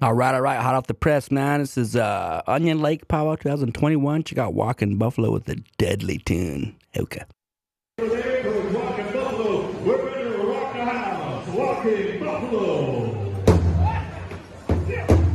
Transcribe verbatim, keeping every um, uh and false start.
All right, all right. Hot off the press, man. This is uh, Onion Lake Powwow twenty twenty-one. Check out Walking Buffalo with a deadly tune. Okay. Today, Walking Buffalo. We're ready to rock the house. Walking Buffalo.